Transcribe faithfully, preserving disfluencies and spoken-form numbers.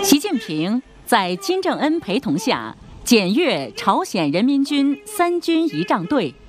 习近平在金正恩陪同下检阅朝鲜人民军三军仪仗队